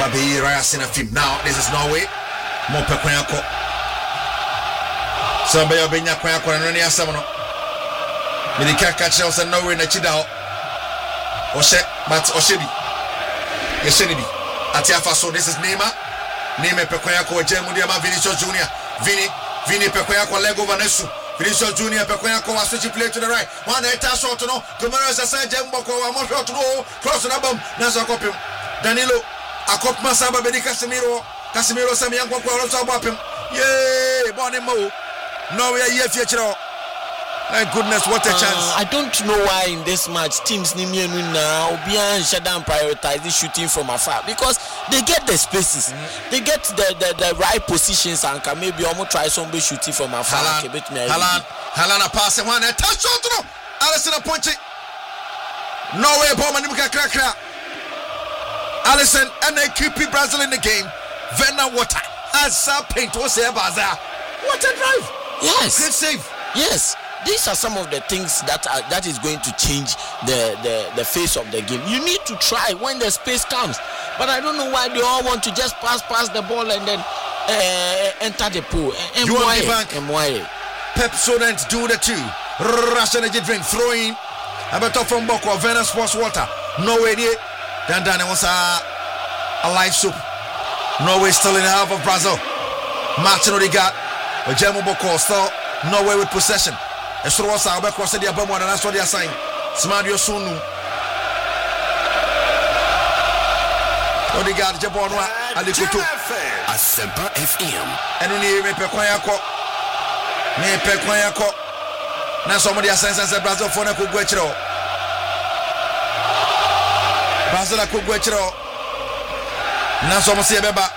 Babi Racing a film. Now this is Norway. Mope Quayako. Somebody Benya Quayako and Rania Samano. Milika catches and Norway Nachidao. Oshe, but Oshebi. Yeshenibi. Atiafa, so this is Nema. Neme Pequayako, Jemudiama Vinicius Jr. Vini Pequayako, Lego Vanesu. Vinicius Jr. Pequayako was switching play to the right. One head shot to no. Gomeres as a Jemboko, a more shot to go. Cross the bomb. Nazakopim. Danilo. Akop Masaba Bedi Casemiro Samianko Wapim. Yay, Bonimo. No, we are here, future. My goodness, what a chance. I don't know why in this match teams Nimienu now Obian Shadan prioritize shooting from afar because they get the spaces, they get the right positions and can maybe almost try somebody shooting from afar. Halana pass one and touch shot no. Alisson a punch it. No way, Bowman Krakra. Alisson and they keep Brazil in the game. Venna Water as a paint was a bazaar. What a drive! Yes, great save. Yes. These are some of the things that is going to change the face of the game. You need to try when the space comes. But I don't know why they all want to just pass the ball and then enter the pool. You want the bank? Pep Sodent do the two. Russian energy drink, throwing. Abato from Boko, Venus Sports Water. Norway near. Dan was a live soup. Norway still in the half of Brazil. Martin Odegaard. Ojemo Boko still Norway with possession. Estrosa abekwa se dia bamu na naso dia sign Smadio Sunu Odegaard jebonwa alikoto Asempa FM enu ni mepekwan yakọ na so mo dia sense Brazil for na kogu akiro Brazil akogu akiro na so mo se beba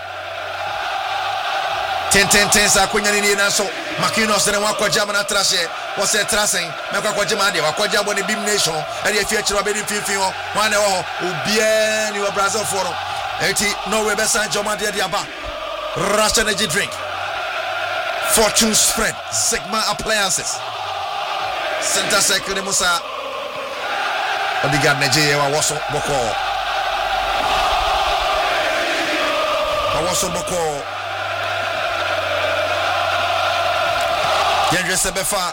ten sa kunya ni na so Makinos ne wakwa jam na trashe was a tracing mekwa kwa jam ade wakwa jam boni bim nation e dey fie chiro be di fifi ho wan e ho obia ni wa Brazil for no enti Norway be san joma de aba Russian energy drink Fortune spread Sigma appliances center circle Musa Odegaard Nigeria wa woso boko Yandre Sebefa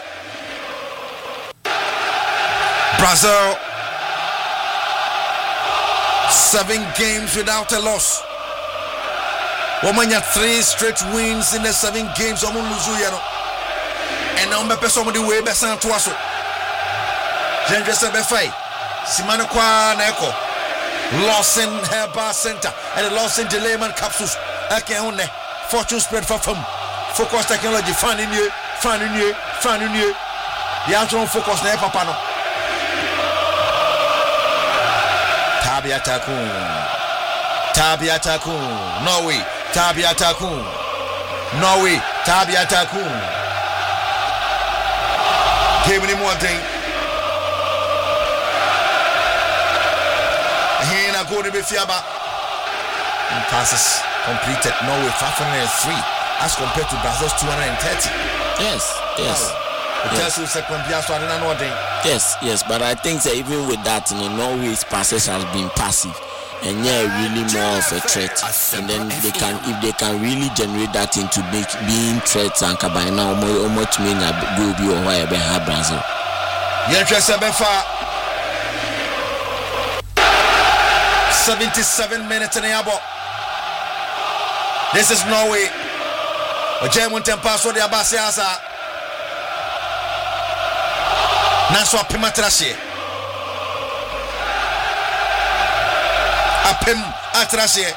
Brazil 7 games without a loss. Womanya 3 straight wins in the 7 games. Omo luzu yano. And now mbepe so mo di we be san to aso. Yandre Sebefa Simano kwa na eko. Lawson Herbal Center and the Lawson Delayman capsules. Ake hunne Fortune spread for fam. Focus technology fan in you. Fan in you. The outro focus na papa no. Tabia Takun. Norway. Tabia Takun. Give me more thing. Here na go to be fiaba. Passes completed. Norway 503 as compared to Brazil's 230. Yes. Yes, but I think that even with that, Norway's passes has been passive and really more of a threat. And then if they can really generate that into being threats and by now almost mean a go be or why have Brazil. Yes, 77 minutes in the air. This is Norway. Ojemo Tempaso de Abasiasa. Naso Pimatrashe. Apim Atrashe.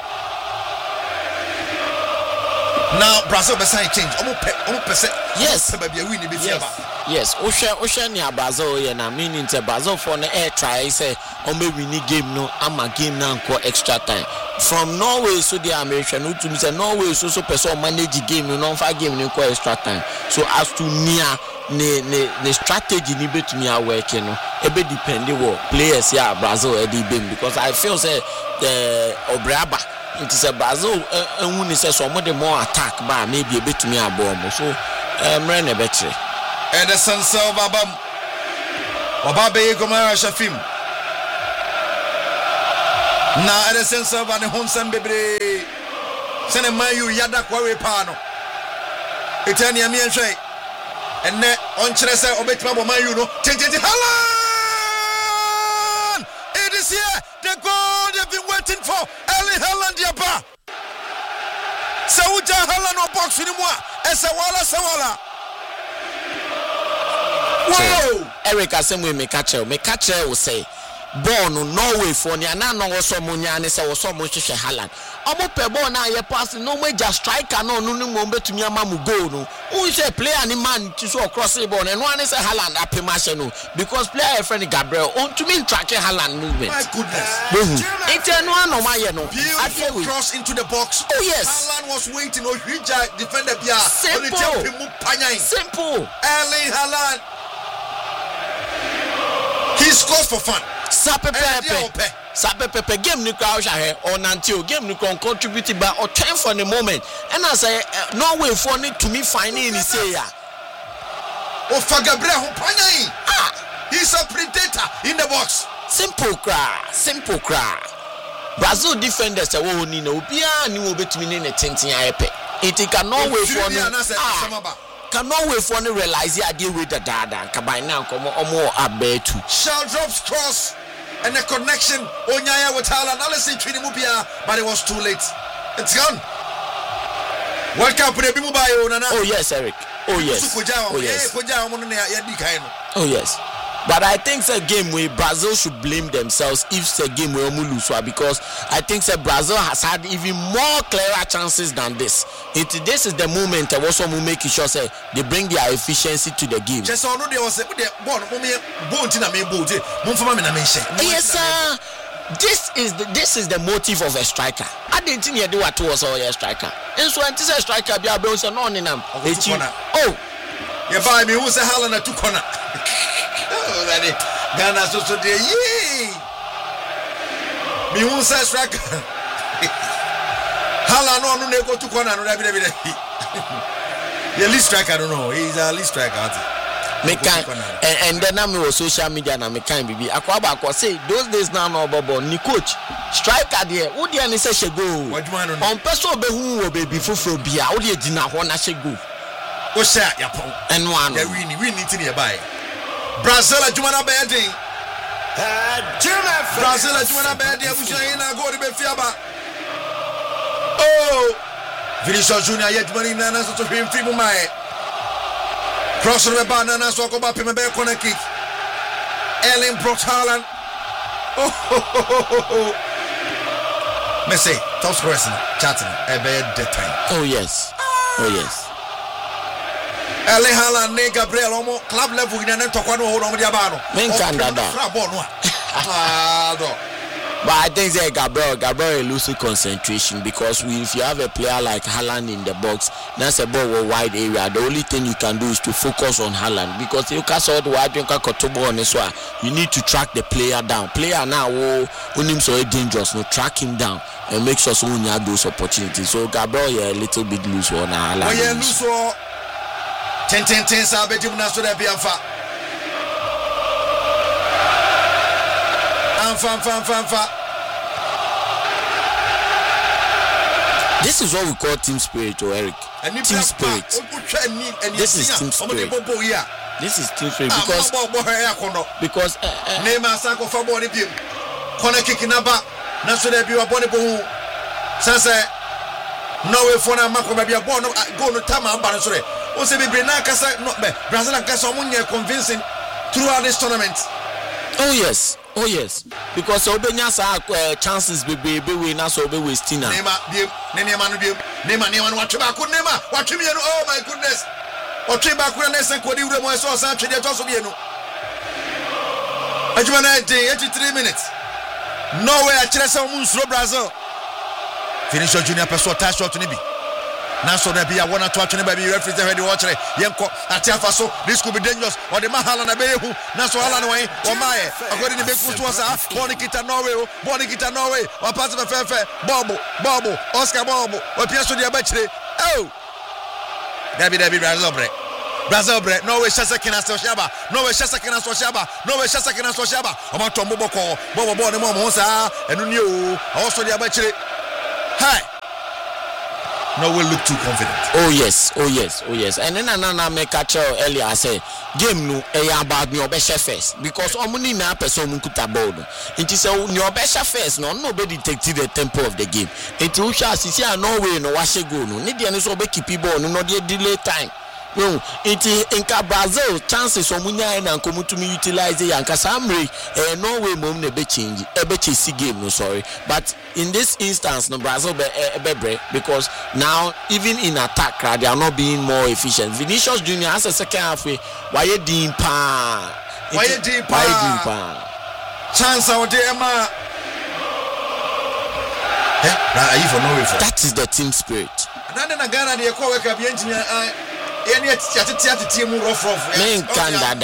Now Brazil beside change. Yes. Yes. Osha ni Brazil ye na meaning to Brazil for the air try say win game no ama game na nko extra time. From Norway so the American no to me say Norway so person manage game no for game no nko extra time. So as to near ne strategy ni betumi a work no e be depend wo players ya Brazil e dey bem because I feel say the Obraba it is a Brazil when say some of the more attack ba maybe a betumi a bomb so mrene betre Ederson Silva bam Obabe Gomara Shafim na Edison Silva ne Honsan bebre sene mayu yada kwawe pa no etania mi enhwe enne on kire se obetima bo mayu no tententi Haaland. It is here, the goal they've been waiting for. Erling Haaland yaba Sauja Haaland no box ni mo esa wala wow. Eric asemwe me catch will say ball no Norway for ni ana no wo so mo nya ne se wo so mo hwehwe Haaland omo pe ball na ye pass no major striker no mo betumi ama mu goal no who say player ni man to so cross the ball no one say Haaland apema no because player friend Gabriel on to me track Haaland movement. My goodness. It's no ma ye no beautiful cross into the box. Oh yes, Haaland was waiting o hija defender bia simple Erling Haaland. He scores for fun. Sape game ni crowd here on until game ni contribute by or time for the moment and I say Norway for need to me finding ni say ya o Fagabre ho panyan he's a predator in the box. Simple cry Brazil defenders wo ni na obia ni wo betumi ne tenten ayepe it can Norway for no can Norway for no realize ya dey with the dada kaban na komo omo abetu shall drops cross and the connection Onyaya with Haaland Allison Trinimubia, but it was too late. It's gone. World Cup oh yes, Eric. Oh yes. Oh yes. But I think the game where Brazil should blame themselves if the game where lose because I think that Brazil has had even more clearer chances than this. This is the moment that also will make sure say they bring their efficiency to the game. Yes, sir. This is the motive of a striker. I didn't think you do what was all a striker. And so until a striker be able to know in them. Oh, you buy me who's a Haaland at 2 corner. Oh, that is Ghana so today. Yee! Me who's a striker. Haaland no go 2 corner. No, the least striker, I don't know. He's a least striker. And then I'm on social media and I'm a kind baby. Akwaba say those days now no bobo ni coach striker there. Who dey say she go? On person be who baby fufu bia. Who dey gina ho na she go? O say yapon. And one. Yeah, we need to nearby. Brazil adwuma be den. Brazil adwuma be den abusuan na go be fiaba. Oh! Vinicius Junior yetmani na so to him fi mu mai. Cross the banana so go back me be corner kick. Erling Haaland. Oh. Messi, top scorer chatting a bad time. Oh yes. Erling Haaland ne Gabriel omo club level ina na tokwa no ho no dia ba no. Men kan dada. But I think that Gabriel losing concentration because if you have a player like Haaland in the box, that's a ball with wide area. The only thing you can do is to focus on Haaland because you can't sort wide you need to track the player down. Player now him so dangerous, no track him down and make sure someone have those opportunities. So Gabriel a little bit loose on Haaland. Oh yeah, loose. 10 sabe jumna so da bianfa. Fa. This is what we call team spirit, Eric. Team spirit. This is team spirit. This is team spirit because Neymar Sanko for body beam. Corner kick in aba. Na so there be a body boom. Sanse Norway for na mako be a ball no go no time amba so there. O se be na kasa no be Brazil and kasa omunye convincing throughout this tournament. Oh yes, because Obenya chances be na so be wasting na. Neymar watch back watch me no. Oh my goodness. Watch back na sen ko di wure mo so san twede to so be no. Ajuma na 83 minutes. Norway a kire se omun suro Brazil. Vinicius Junior person touch shot ni bi. Now so there be a one or two baby referee ready watch it. Yenko Atiafa so this could be dangerous. Or the Mahala na behu. Now so Haaland way or my according to Beku was Bonikita Norway, or pass of a fair Bobo, Oscar Bobo, or Piasso di Abetri. Oh, Debbie Brazil break. Brazil bre Norway second as Shaba Norway second as Shaba Norway second as Shaba Amato Boboko Bobo no mo sa enu ni o also the abachire hi Norway look too confident. Oh yes. And then I make a show earlier. I say game no about your best first because omuni na person munkuta ball. It is your best first. No nobody take the tempo of the game. It will show see Norway no wash go no. Need the so be keep ball no dey delay time. No, it in Brazil chances omunya na nkomutumi utilize yanka samre Norway mom ne be change see game no sorry but in this instance no Brazil be because now even in attack they are not being more efficient. Vinicius Junior has a second half why din pa chance out there ma are you for Norway for that is the team spirit and na Ghana dey call work be engineer any ati mu rough men kandada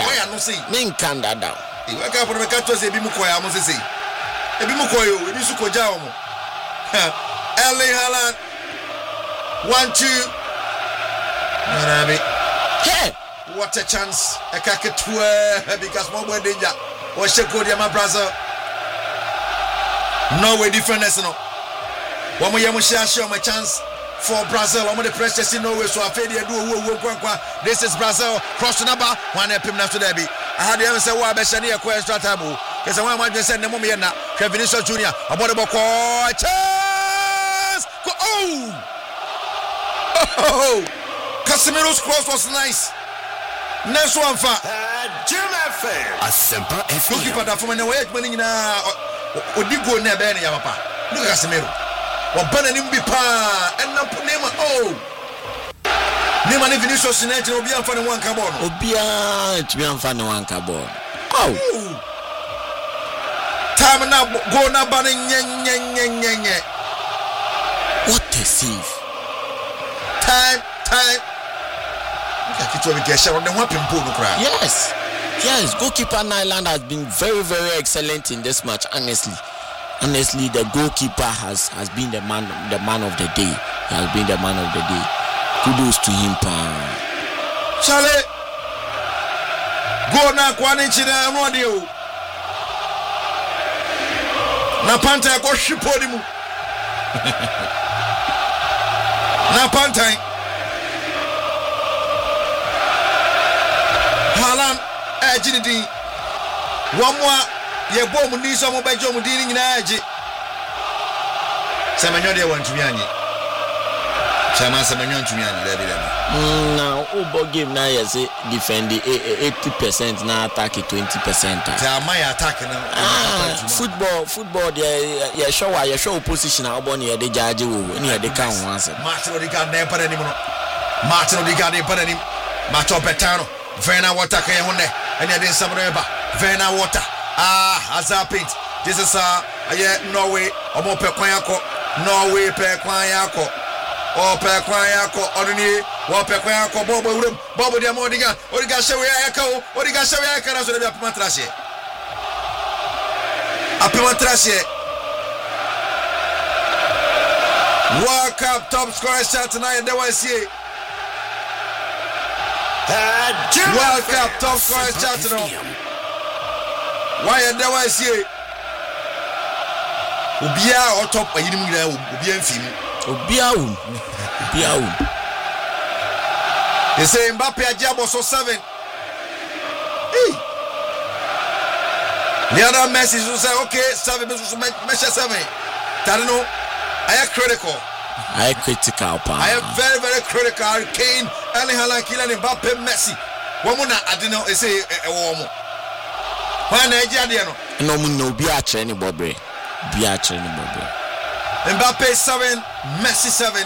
e waka for me ka to say bi mu koya mo say e bi mu koyo e bi su koja o mo Erling Haaland 1-2 Narabi hey what a chance e ka ketua because more boy danger o she go dia ma Brazil Norway difference no wo mo yam share my chance for Brazil. I'm on the pressure see Norway so I feel they do this is Brazil cross number one pim na to there be I had them say wa be shani e extra time cuz I want to send them me na Vinicius Junior about the ball chance oh Casemiro's cross was nice next one for Asempa FM keep that for me na wait money na odigo na be na ya papa look at Casemiro Wabana nimbi pa and Nema oh Nema ni Vinicius United Obia mfano one carbon Obia tibia mfano one carbon oh time na go na bana nye what a save time Kito we get shot on the one pimpo no cry yes goalkeeper Nyland has been very very excellent in this match honestly the goalkeeper has been the man of the day. He has been the man of the day. Kudos to him pa. Chale go na kwani china radio na panta ya kwa shipodi mu na panta Haaland ejinidi wamwa ye bom ni so mo bejo mo dini nyina aji semenyo de wantumi anyi chama semenyo ntumi anyi da bi now obo game na yes defend 80% na attack 20%. ta my attack na football ye show position obo ne de jage wo ne de kan ho ase Martin Odegaard na para ni mo Martin Odegaard e para ni Macho Betano Vena Water kan ho ne ene de nsabro eba Vena Water Hazard paint. This is Norway. Omo pe kwan yakọ. Norway pe kwan yakọ. O pe kwan yakọ. Oduni wo pe kwan yakọ. Bobo wurum. Bobo dia Odiga. Odiga shewe yaka o. Odiga shewe yaka na so de apima trashe. Apima trashe. World Cup top scorer shot tonight and I see. World Cup top scorer shot tonight. Why and there was here? Ubia or top by him, Ubia film. Ubia. They say Mbappe Ajabo so 7. Hey. The other message will say, okay, 7 measure 7. Tarino, I am critical. I am very, very critical. Kane, Erling Haaland, Kylian Mbappe, Messi. Womuna Adino say a woman. When Nigeria no no be a training Bobby. Mbappe 7, Messi 7.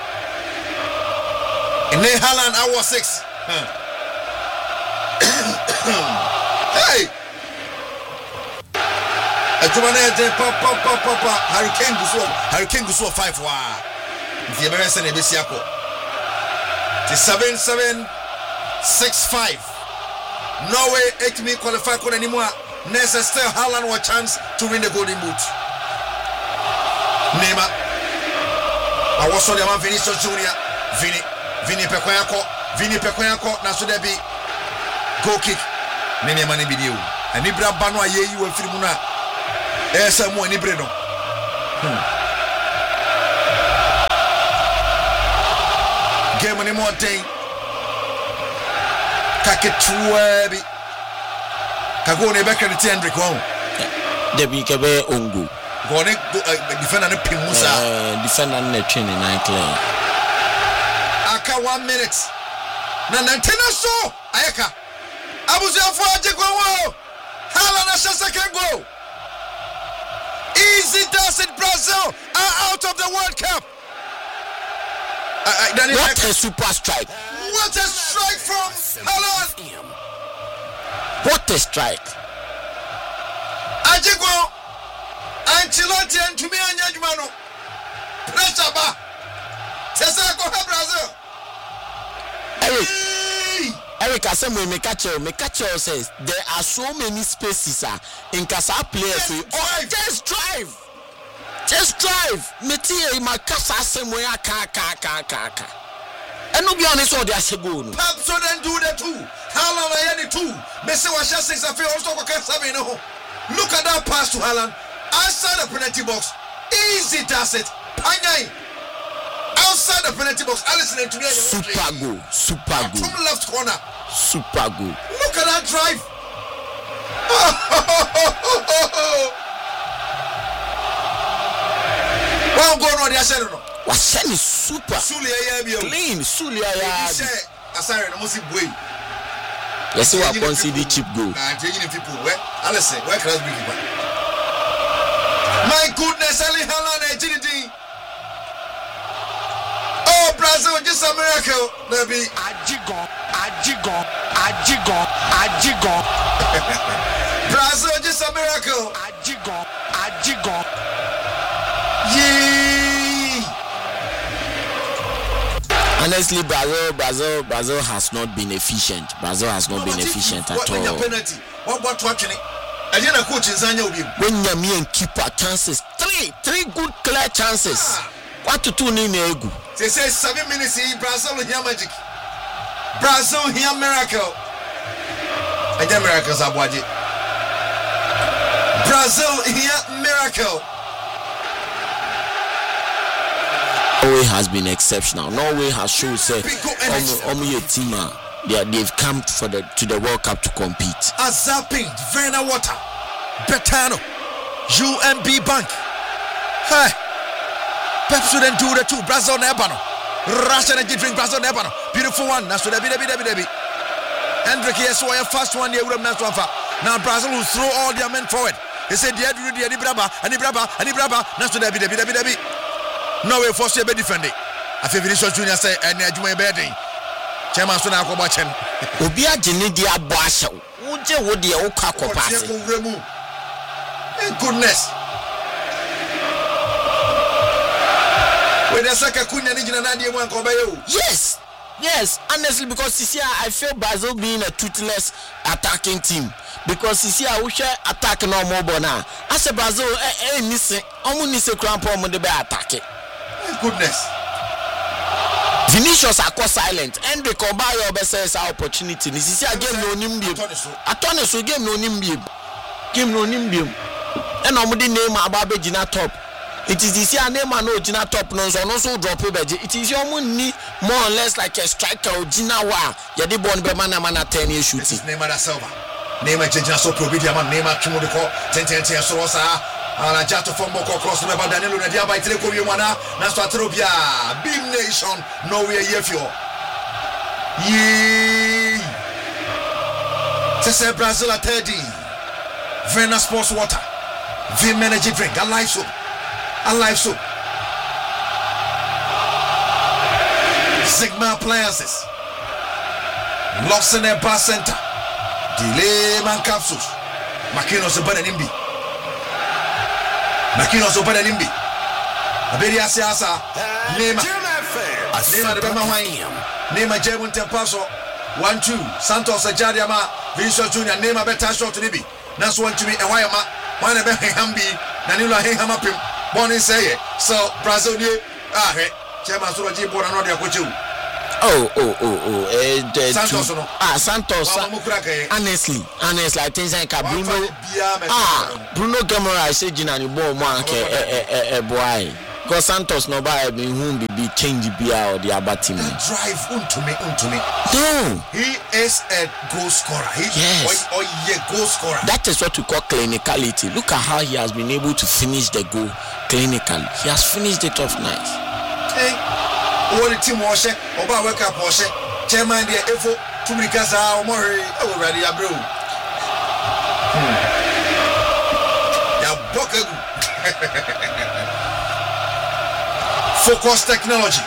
And then Haaland I was 6. Hey. Papa Hurricane Guso 5 wa. The American Ebisiako. The 7-7-6-5. Norway 8 me qualify for anymore. Next still Haaland was chance to win the golden boot. Neymar. I was on the man Vinicius Junior. Vini Pekoyako. Vini Pekoyako na so there be goal kick nene mani bidiu ani bra ba no ayeyi wa firi mu na esa mu ani bre no game ni mo ten kaketwa bi kago ne beka ne Hendrick won debi kebe ongo go ne defender ne pimusa defender ne twin 9 clear aka 1 minute na nantena so ayeka abuziafo ajigwo Haaland has a second goal. Easy does it. Brazil are out of the World Cup. What a super strike. What a strike from Haaland. What a strike. Ajigwo Ancelotti and Tumi Anyajumano. Pressure ba. Tesa go Brazil. Eric Asemwe Mekacho says there are so many spaces in Kasa players just drive Metie Makasa Asemwe aka and no be honest or they are goal so then do the two Haaland ayani two Messi was just 6 afi also ko kan sabe no look at that pass to Haaland outside the penalty box easy does it Panyai outside the penalty box, Alisson and Tunisia. Super goal. From left corner. Super goal. Look at that drive. One goal on the Arsenal. Wasani super. Clean. Sulia Asare no musi boy. Yes, we are conceding cheap goal. People, where Alisson, where class big keeper. My goodness, Ali Haaland agility. Oh, Brazil, just a miracle. Baby. Ajigo. Brazil, just a miracle. Ajigo. Yee. Honestly, Brazil has not been efficient. Brazil has not been efficient at all. Penalty. What watching it? I didn't coach in Zanya. When Yami and keeper chances, three good clear chances. What to do in Egu? They say 7 minutes in Brazil here magic. Brazil here miracle. And the miracles are budget. Brazil here miracle. Norway has been exceptional. Norway has shown say they've come to the World Cup to compete. Azapin, Verna Water, Betano, UMB Bank. Hey. Pep shouldn't do the two. Brazil Nebano. Russian energy drink Brazil Nebano. Beautiful one. Now so debi. Hendrick here so a fast one here with now Brazil will throw all their men forward. He said the Braba. Now so debi. No way for be defending. I feel Vinicius Junior say and Juma Beding. Chairman so now go watch him. Obia Jinidia Basha. Would the Okako pass? Goodness. Yes, honestly, because this year I feel Brazil being a toothless attacking team. Because this year we share attack no more bona. As a Brazil, nise cramp on the attack. Goodness. Vinicius are silent. And the Kobayo says opportunity. This year game no nimbi. Atone game no nimbi. Game no nimbi. And omudi name Ababe Gina top. It is this year name no Gina top no so also drop it. It is your money more or less like a striker or Gina wa. Yadi born be mana 10 years shooting. This is Neymar da Silva. Neymar Gina so probidia man Neymar Chimodiko 10 so osa ala jato fombo cross me ba Danilo na dia ba itire ko wi mwana na so atrobia big nation nowhere yefio. Yee. Tese Brazil at 30. Verna Sports Water. Vim energy drink. Alive soap. Sigma Appliances. Lawson Air Bar Center. Delay Man Capsules. Makinos Obana Nimbi. Abedi Asiasa. Nema de Bema Wine. Nema Jebun Tempaso. 1-2. Santos Ajadiama. Vinicius Junior. Nema Beta Short Nibi. That's 1-2 and Wayama. One of Hambi. Danilo Hamapim. Born in say so Brazil Chairman Suraji born another coach. Santos no. Santos. Honestly, I think like Bruno. Bruno Guimaraes say Gina ni ball man ke boy. Because Santos no buy me who be change bia or the other team. Drive unto me. No. He is a goal scorer. Goal scorer. That is what we call clinicality. Look at how he has been able to finish the goal clinically. He has finished it off nice. Hey, what the team was oba wake up was chairman the efo tumrikasa o more already abro. Ya bokagu. Focus technology.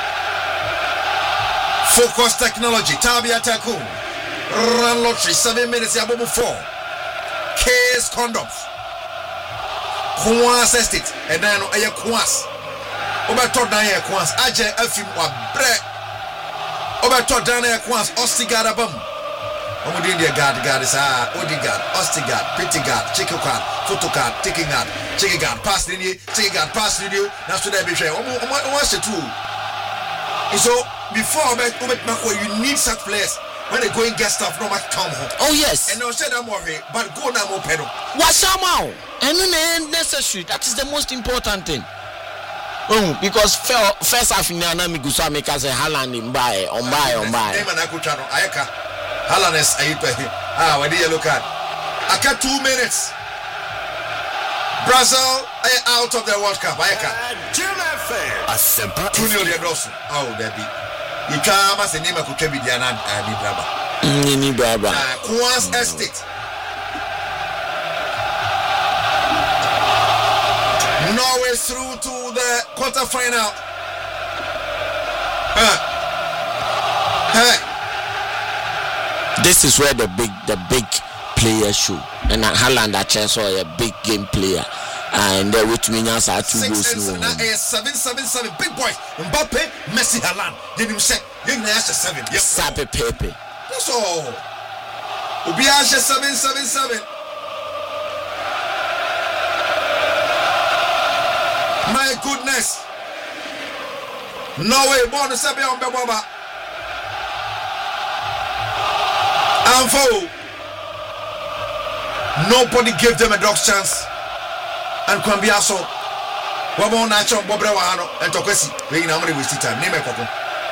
Tabia Taku. Run lottery 7 minutes above 4. Case condoms. Kwas estate. And then a kwas. Oberto Daniel Kwas. Aje Afim wa bre. Oberto Daniel Kwas. Ostigard abam. Omudin dia guard is Odigard, Ostigard, Pittigard, Chikocard, Photocard, Ticking guard, Chickigard, pass linear, Chickigard, pass linear. That's what I be saying. What's the tool? So before you need such players when they go and get stuff, no matter come home. Oh yes. And no said I'm worried, but go now more pedal. What's somehow? And necessary. That is the most important thing. Because first half in Anami Gusa make us a Haaland in buy on buy. Ayaka. Halanes Aipe. What do you look at? I got 2 minutes. Brazil are out of the World Cup. Ayaka. Junior Lebroso. Oh, there be. You can't as a name of Kukebi Diana Ni Braba. Kwas Estate. Norway through to the quarterfinal. This is where the big players show. And Haaland actually saw a big game player. And which means are 2 goals. 7 big boys. Mbappe, Messi, Haaland. Then him say, you know 7. Yes. Sabe Pepe. That's all. Ubiasha 7. My goodness. Norway born to Sabe on Baba. And nobody gave them a dog's chance. And Kwambiaso, Wabo Nacho, Bobrewano, and Tokwesi, we in Amri with time. Name a couple.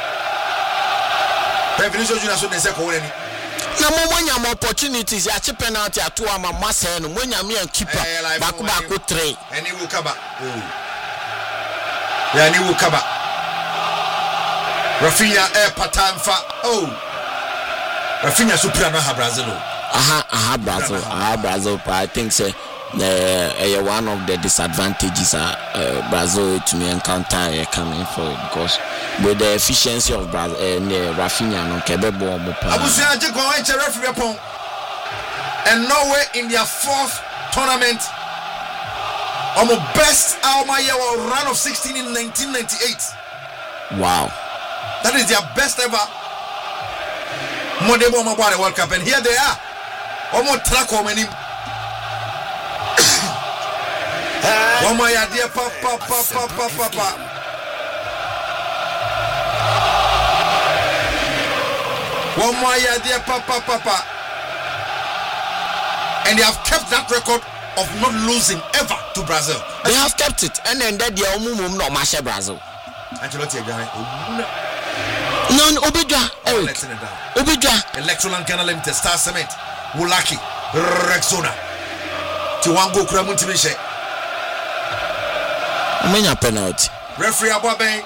Definition Junior Sudan Seko. Now, when you have opportunities, you have penalty at 2 Massa and when you are keeper, Baku 3. And he will cover. Yeah, and he will cover. Rafinha Air Patanfa. Oh. Rafinha Suprano Brazil. Brazil. I think so. One of the disadvantages Brazil to me encounter coming forward because with the efficiency of Brazil Rafinha no kebebo mo pa. Abusia je go enche referee pon. And Norway in their 4th tournament. Best Alma year run of 16 in 1998. Wow. That is their best ever Modebo Mabare World Cup, and here they are. Almost track how many. One more idea, papa. One more idea, papa. And they have kept that record of not losing ever to Brazil. They have kept it, and then that they are no match Brazil. Ancelotti No, Obidwa, Eric. Obidwa. Electoral Ghana Limited, Star Cement, Wulaki, Rexona. Tiwango Kuramuntimishe. Many penalty. Referee Ababe.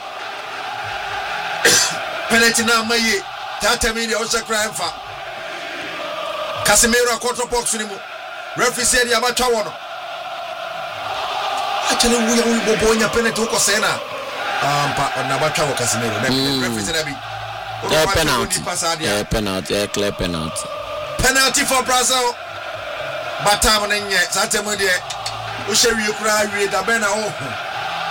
Penalty na maye. Tata media Osha crime for. Casemiro quarter box in him. Referee said Yabacha one. Actually, we are bobonya penalty ko sena. Nabacha wa Casemiro. Referee said abi. Clear penalty. Penalty for Brazil. Batam nenye satemu de ushewi ukura wi da bena oh.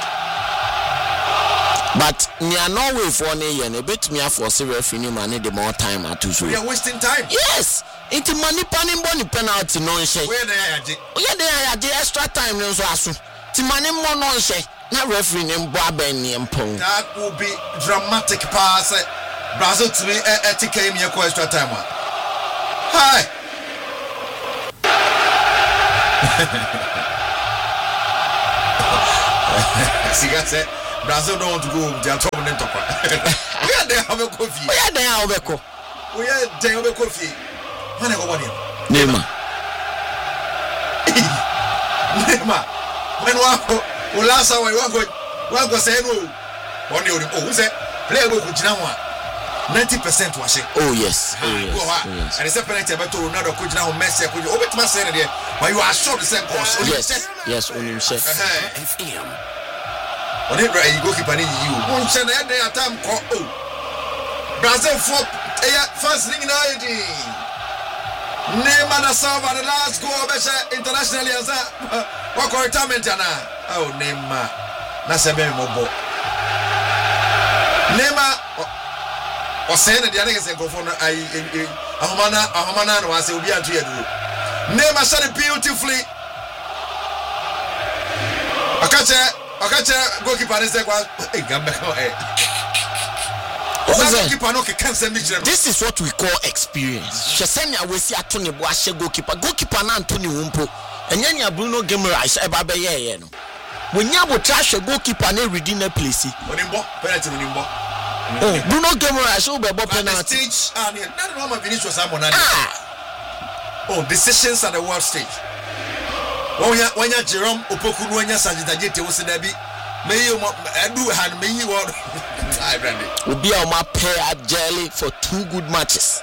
But me are Norway for ne ye ne bet me for referee ni man the more time atuso. We are wasting time. Yes. Into money boni penalty no nche. Where dey ayaje? Oye dey ayaje extra time no so aso. Ti money mo no nche. Na referee ni mbo aben ni mpon. That will be dramatic pass. Brazil to me TK me a extra time. Hi. Siga said Brazil don't want to go with their top and top. We are there have a coffee. We are there have a coffee. We are there have a coffee. Man, I go one here. Neymar. When one last hour one go say no. One day who say play go kujina 90% was it. Oh yes. And it's a penalty about Ronaldo kujina or Messi could you obet say there but you are sure the same course. Yes, on him say. FM. On it right you go keep an you. One say that time call Brazil for first thing in ID. Neymar da Silva the last goal internationally as what retirement na. Oh Neymar. Na se be mo Neymar or saying that the other is a go for Ahomana was a be to you. Neymar shot it beautifully. Akacha goalkeeper is this is what we call experience. Shesenya we see Atoni Boashe goalkeeper. Goalkeeper na Anthony Wumpo. Enyanya Bruno Guimaraes eba ye no. When you have trash a goalkeeper na redeem the place. Penalty Bruno Guimaraes will be penalty. Stage not normal Vinicius Amonani. Oh, decisions at the world stage. When you Jerome Opoku when you Sajidajete was there be may you do had me you want will be on my pair at jelly for 2 good matches.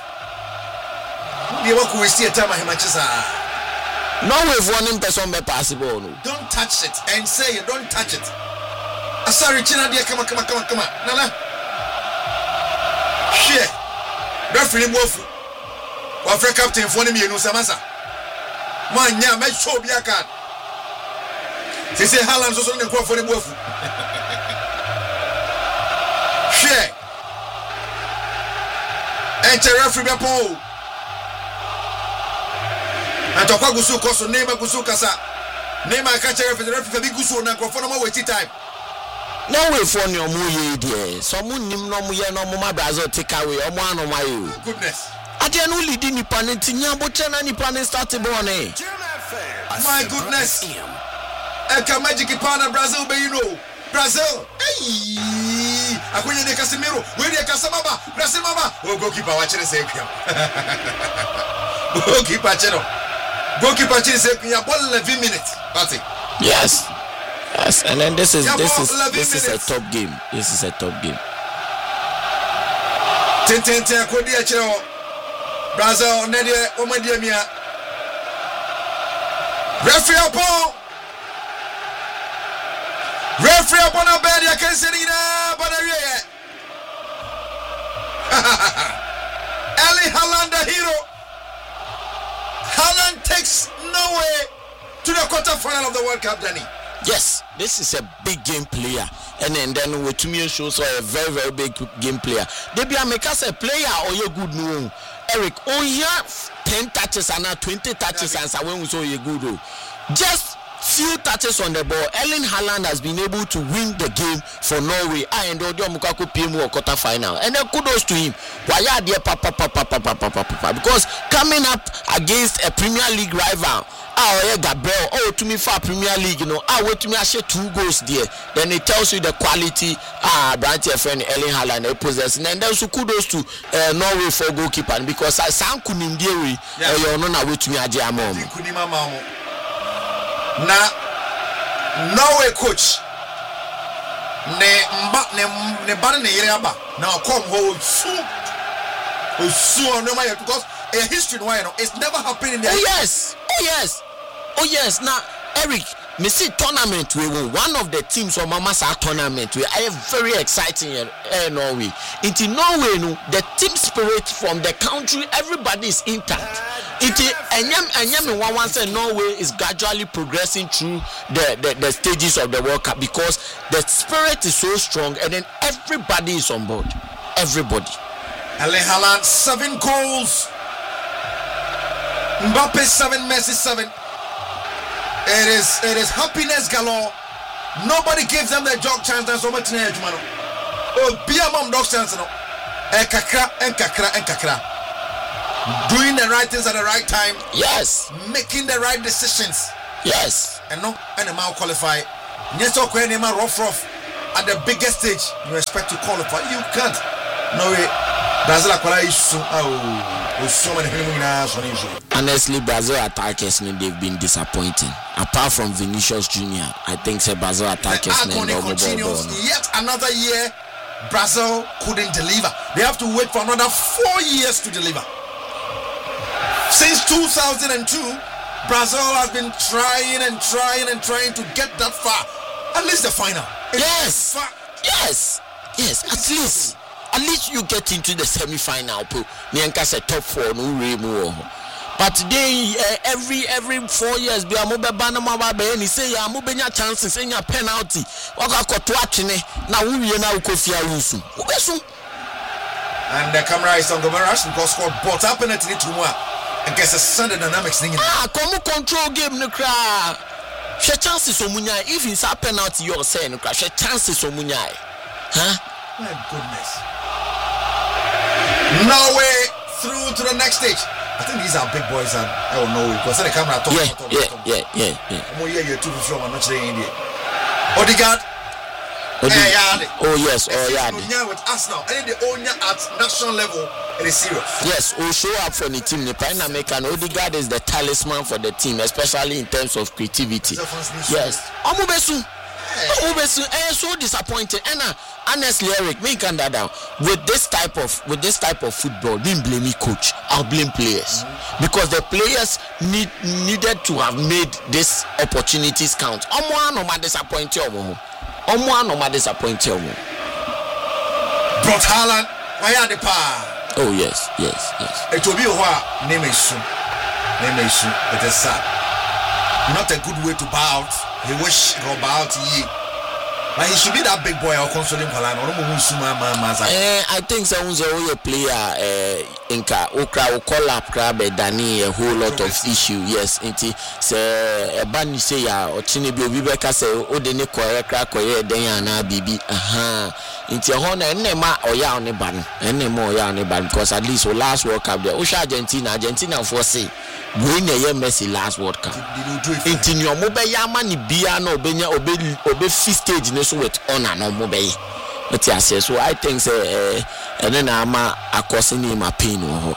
You walk we see a time of matches. No way for him person be possible. Don't touch it and say you don't touch it. Sorry, China dear, come on. Nana. Share. Referee Mofu. Africa captain for me, no Samasa. Man, yeah, make sure be a card. They say Haaland's also in the for the Mofu. Share. Enter referee Paul. And to Gusu Koso, Neymar Gusu Kasa. Neymar catch a referee Gusu and for no more waiting time. No way for your movie, dear. Someone named Nomuya no Mama Brazil take away or one of my goodness. I didn't only did Nipanetia, but any plan started born. My goodness. Eka magic partner Brazil, but you know, Brazil. Hey, Akuya de Casemiro, where de Casamaba, Brazil Mama. Oh, goalkeeper watching the same. Goalkeeper channel. Goalkeeper channel, you ball 11 minutes. That's it. Yes. Yes, and then this is a top game. This is a top game. Tente Kodia Chero Brazil Nadia Omadiamia Referee upon a bed, I can say Erling Haaland the hero. Haaland takes Norway to the quarterfinal of the World Cup, Danny. Yes, this is a big game player, and then with me shows a very, very big game player. They be a make us a player or you good no. Eric, oh yeah, 10 touches and 20 touches and when we saw you good. Just few touches on the ball. Erling Haaland has been able to win the game for Norway. I and Odio Mukaku PMO quarter final, and then kudos to him. Why are there because coming up against a Premier League rival. Gabriel, to me for Premier League, wait to me, I share 2 goals there. Then it tells you the quality, Brandt, your friend Erling Haaland possessing. And then so kudos to Norway for goalkeeper because I sound Kunindiri, you're not wait to me, now, Norway coach, ne banne Yeraba, now come hold soon, no matter because a history, it's never happened in the Oh yes. Now, Eric, me see tournament we won one of the teams on Mamasa tournament. We are very exciting in Norway. Into Norway, the team spirit from the country, everybody is intact. And one say Norway is gradually progressing through the stages of the World Cup because the spirit is so strong, and then everybody is on board. Everybody. Erling Haaland 7 goals. Mbappe 7, Messi 7. It is happiness galore. Nobody gives them the job chance. That's so much man. Oh, be a mom dog chance no. Enkakra. Doing the right things at the right time. Yes. Making the right decisions. Yes. And no, and the man qualify. Yes, okay, and rough at the biggest stage. You expect to qualify. You can't. No way. Brazil is so many people. Honestly, Brazil attackers, they've been disappointing. Apart from Vinicius Jr., I think Brazil attackers continues. Yet another year, Brazil couldn't deliver. They have to wait for another 4 years to deliver. Since 2002, Brazil has been trying to get that far. At least the final. Yes. At least you get into the semi-final. Nianka said top 4 no. But today, every 4 years, be a mobile banana and say ya mobile chances in your penalty. Waka kotwachine na we na ukofia rusu. And the camera is on the rush because scored bought up in it to more. I guess a Sunday dynamics thing. Come control game no cry. She chances so munya. If it's a penalty, you're saying no cry. She chances so munya. Huh? My goodness. Norway through to the next stage. I think these are big boys and I don't know because the camera talk. Odegaard. Oh yes, with Arsenal. I think the owner at national level it is serious. Yes, will show up for the team. The Prime American Odegaard is the talisman for the team, especially in terms of creativity. Yes. So disappointed. And honestly, Eric, me can that down. With this type of football, didn't blame me coach. I'll blame players because the players needed to have made these opportunities count. Brought Haaland, why are the power? Oh yes. It will be a name is soon. It is sad. Not a good way to bow out. He wish he go bow out ye. But he should be that big boy or consoling Palan or I think someone's a player Inka Okra call up crab Danny a whole lot of issue. Yes, inti say a band say ya or Chinibio Vibeka say Odene crack or Diana Bibi. Into a honor and nema or ya on a ban and no more ya on a ban because at least last World Cup there. Osha Argentina for say win a year Messi last World Cup. Into your mobile Yamani Biano Benya obe fifth stage with honor no mobile. But yes, so I think say and then I'm a causing him a pain or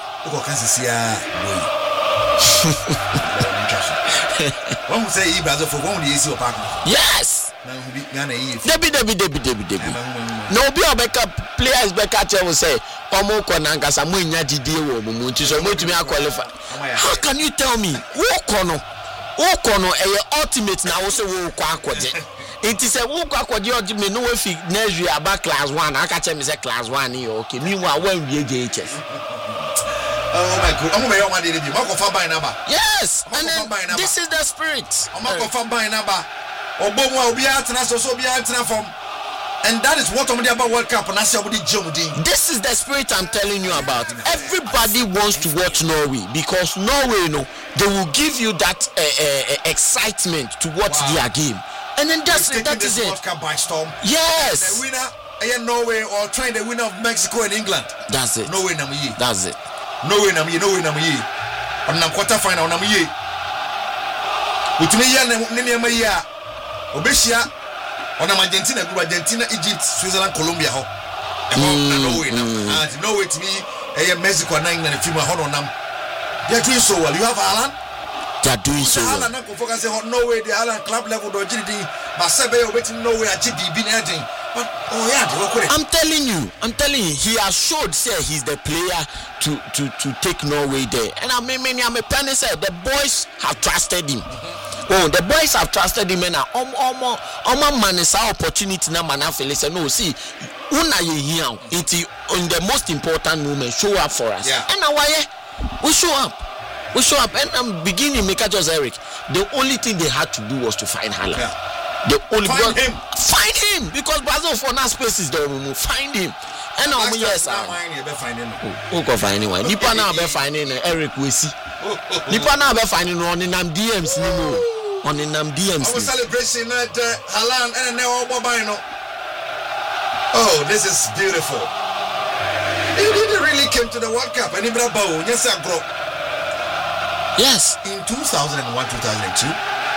one would say Brazil for 1 year your partner. Yes. Debbie. No, be a backup players back at you will say, Omo Konanga Samuina Didio, Mumunti, so much me qualify. How can you tell me? Okono, a ultimate now also will quack. It is a walk what you may know if you measure about class 1. I catch him as a class 1 here. Okay, meanwhile, when we GHS. Oh my God, I'm going to yes, and then this is the spirit. I'm going to buy number. Obomo obi atena so obi atena from. And that is what I'm about World Cup and this is the spirit I'm telling you about. Everybody wants to watch Norway because Norway, they will give you that excitement to watch their game. And then that is it. World Cup by storm. Yes. The winner, Norway or trying the winner of Mexico and England. That's it. Norway namiye. That's it. Norway namiye. On the quarter final namiye. Utime ya nene ya. Obesia on Argentina, Egypt, Switzerland, Colombia. Norway to me, Mexico and England and Fima Hononam. They are doing so well. You have Haaland? They are doing so well. Haaland focus on Norway, the Haaland club level, the GD, Masebe, waiting Norway at GD, been adding. But I'm telling you, he has showed say he's the player to take Norway there. And I'm a penny said the boys have trusted him. Oh, the boys have trusted him and man is our opportunity now man say no see una ye here in the most important moment show up for us. Yeah. And now we show up and I'm beginning make just Eric. The only thing they had to do was to find Haaland. Yeah. Find him because Brazil for now space is there. Find him. And now yes, who can find anyone? Nipa now be finding Eric Wesi. Nipa now be finding on in DMs anymore. On in DMs. Our celebration at Haaland and now Bobino. Oh, this is beautiful. didn't really came to the World Cup. And Ibrahim, yes, I grow. Yes. In 2001-2002,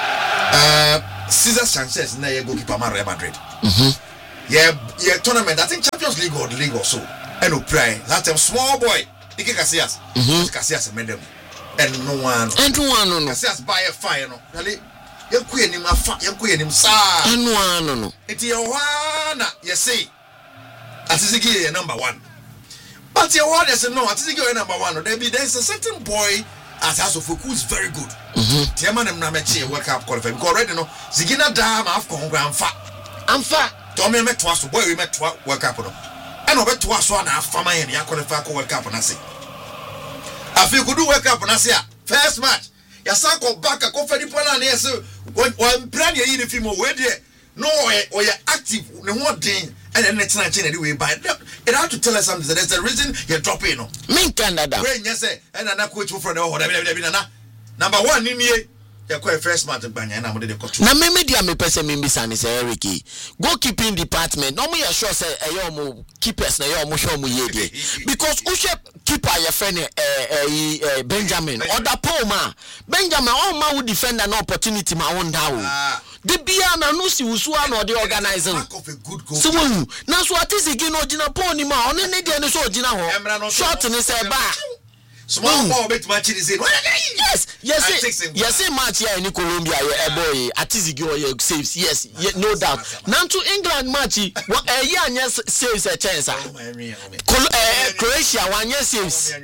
Cesar Sanchez, na goalkeeper man Real Madrid. Yeah, tournament. I think Champions League or the league or so. And we pray that time small boy, Ike Casillas. Casillas made them. And no one. No. Casillas buy a fire. No, really. You queen him a fire. You queen him, sir. And no. It's your one. You see, Atizigi number one. But your one is no. Atizigi number one. There's a certain boy as Asofu who is very good. Tiaman and Namachi World Cup qualified. Because already no. Zigina Dam Afcon I'm fat. Tommy met twice. Boy, we met twice. World Cup. And over to us one half for my and qualify World Cup. And I say, I feel good World Cup. And I say, first match. Yasako back a coffee plan. Yes, one plan you in film where no or you're active. No more thing. And then next night anyway. But it had to tell us something. There's a reason you're dropping. Me Canada. When you say, and I'm not quite for the number one in here. First match na me media me person me bisa me say Eric goalkeeping department no me sure say eyo keepers na eyo mo show mo ye dey because who keeper your friend Benjamin other Paul ma Benjamin all ma who defender no opportunity ma won da o the bia na no si usu na the organizing so na so atizigi no gina Paul ni ma oni ne dey no so gina ho short ni say ba small ball bet match is in. Yes, match here in Colombia, boy, Atizigi or saves. Yes, no doubt. Now to England match, yes saves a chance. Croatia one yes saves.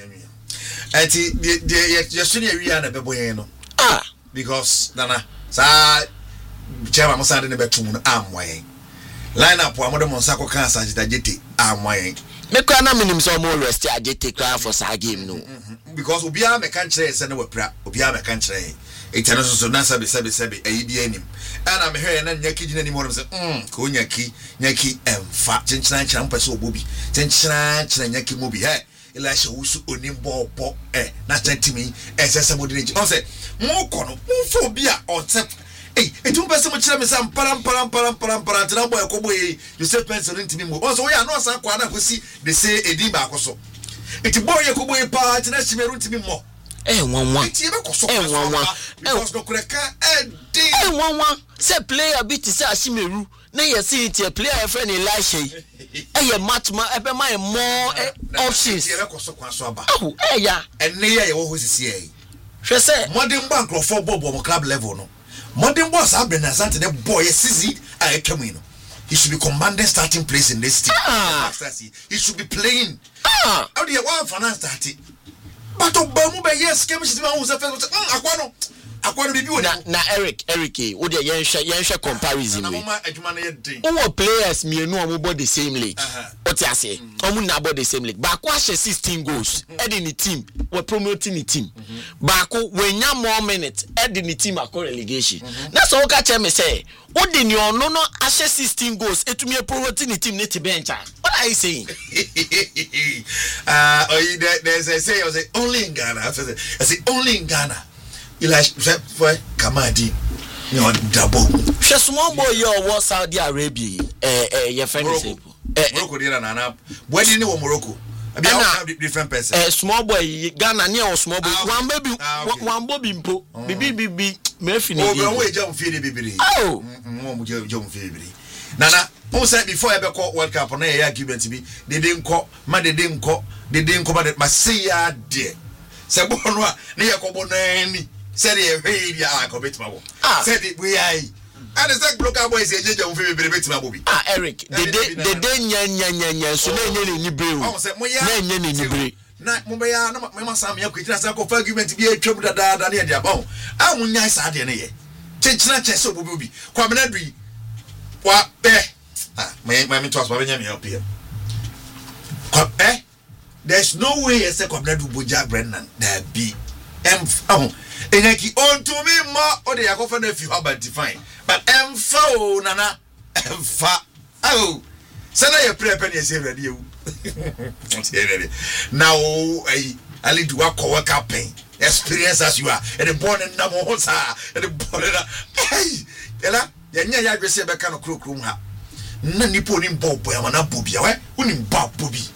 Because Nana, sa Chama Mosadi never tune am way. Line up one of the Monsako cancer that jeti am way. Me kana minim so mo rest agete cry for sa game no because obia me kan kire se na wapra obia me kan kire etano so na sabe ayi anim ana me hwe na nyaki gina ni mo no se ko nyaki emfa chenchina nchira mpese obobi chenchina nyaki mo bi he ila she wusu onim bo na chantimi esese mo dinji on se mo kono mo fo bia o tep etu pese mo kire me sam param tena boy ko boy you say person ntimi mo on so we no san kwa na kosi they say edi ba koso eti boy ko boy pa tena shimeru ntimi mo wanwan eti be koso because no kureka edi wanwan say player bit say shimeru na ye see it player e friend Elisha ye match ma e be my more options eti be koso kwa so aba ya enne ye wo hosisi e hwe say modern bank for bobo club level no modern boss have been as the boy CZ I came in. He should be commanding starting place in this team. He should be playing. How do you want finance that? But Obamu be yes, came to my own first. Akwano bibi na Eric wo de yensha comparison we who players me no am both the same league what you say omu na both the same league baako ahye 16 goals in the team we promoting the team baako we nya more minutes in the team akọ relegation that's all ka tell me say wo de ni ono no ahye 16 goals etumi promoting the team ne te bench what are you saying there's a say only in Ghana I say only in Ghana for Kamadi, you know, double. She small boy, you Saudi Arabia, your friend is Morocco, dear Nana. Where do you know Morocco? I mean, have different person. Small boy, Ghana near or small boy, one baby, one bobby, BB, Murphy. Oh, John Philly, baby. Oh, John Philly. Nana, who said before I ever caught World Cup on air argument to me, they didn't call, they didn't come at it, Marseille, dear. Sabonwa, near Cobonani. Said it really are commit my work. Said it we are. And the second local boys say John Philly bit my movie. Eric, the day nya so ni brew. Ni brew. Na Mumbai no mama Sam ya kwitira sa ko argument bi atwam dada na e dia ba. A munya sa de ne ye. Chenchina chese obobi. Kwa mena dui. Wa me to asba benya me help here. Kwa there's no way you say kwa mena du boja Brennan. There be Enaki on to me more or the Yakofa if you have define. But emfa nana emfa. Oh, send a prayer penny say radio. Now I lead to work up pain. Experience as you are, and the born in Namosa, and the born hey, Ella, Yanya Yagre Becano Crook room. Nani put in Bob, Yamana Bobia, wouldn't Bob Bobby.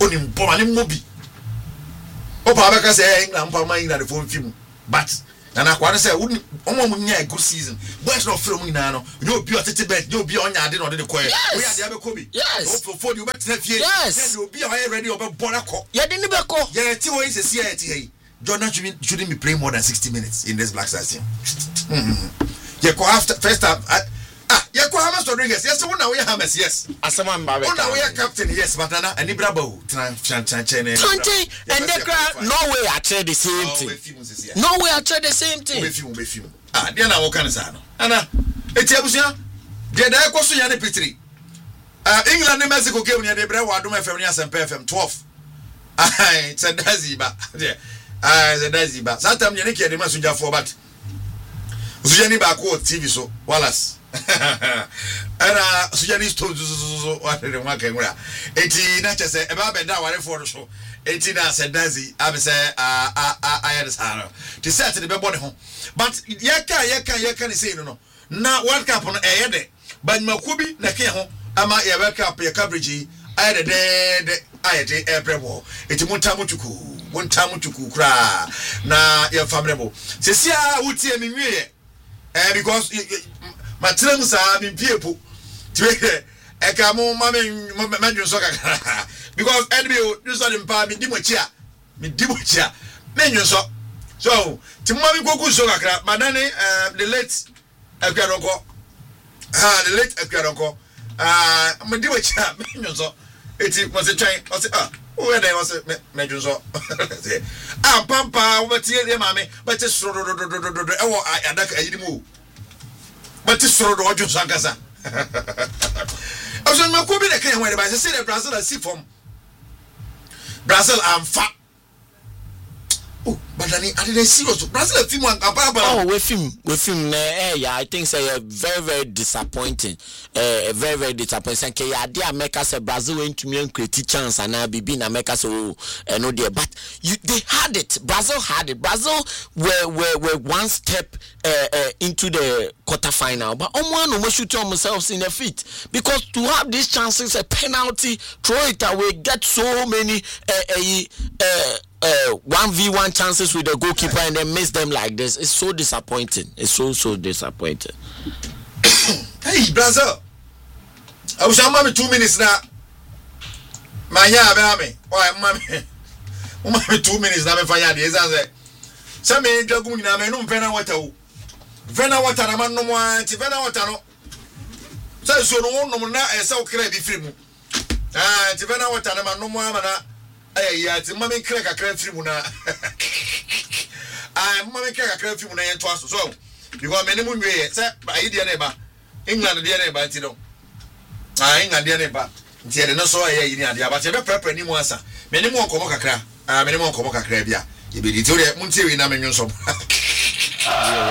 oni mpomane mobi opa abeka say England mpoma England phone film but na akwa say omo munya a good season boys no free mu nyina no you obi otete bet you obi onya ade no de koye we ade abekobi for you better fie you obi o ready obe bona ko ye de ni be ko ye ti wo is see here Jordan shouldn't be playing more than 60 minutes in this Black Stars team. Yeko after first half. Yeko James Rodriguez. Yes, one we James. Yes. Asama Mbabe. One we captain. Yes, but Nana and Ibrabo. Tante and the crowd. No way I trade the same thing. No way I trade the same thing. Be film. Dia na wo kan sa no. Ana etiabusia. Dia da ekoso ya ne Petri. England and Mexico game near the Brewa Adom FM near FM 12. Said Daziba. The Daziba. Sometimes you need to get the for but Sujani Bako TV so Wallace. And Sujani told what the one can wear. 18 not just about that one for the show. 18 said Dazi, I say, I understand. To say to the body home. But Yaka say no. Now, World Cup on a day. But Makubi, Nakeho, Ama World Cup, your coverage. I had a dead every war. It's one time to cry. Na your family. Sia would see me because my terms are in people. I come on, mammy, soccer. Because Edmio, you saw him by me, Dimocha, menu so, to Mammy Goku Soccer, Madame, the late Akaronko, the late Akaronko, Dimocha, menu so. It was a train, was it? Where there was a Medusa. Pampa, what's here, mammy, but it's so. I didn't move. But it's so. Roger Sangasa. I was on my Kobe, I can't wait about the city of Brazil. I see from Brazil, I'm fat. Oh, but I didn't see us. Brazil, a few months. Oh, with him, yeah, I think say very disappointing. Very disappointing. Okay, yeah, dear make us a Brazil went to me and create chance, and I be na make us no dear. But they had it. Brazil had it. Brazil were one step into the quarterfinal, but we shoot themselves in the feet because to have these chances, a penalty, throw it away, get so many 1v1 chances with the goalkeeper and then miss them like this. It's so disappointing. It's so disappointing. Hey, Brazil. I was on 2 minutes now. My baby. Why, mommy? 2 minutes now. If I had this, I said, some men dragoon, I mean, no Vena water. Vena water, a man no more, Tivena water. So, no one, so can I be free? Tivena water, a man no more. Yeah, it's mommy crack a crab free muna. I'm mommy crack a crab free muna and twice so. You got many moon way, sir, by India neighbor. England, dear neighbor, Tino. England, dear neighbor. Tier no so a year, but you're prep any more, sir. Many more comoca crab, many more comoca crab, yeah. You be the Munti in a minion so.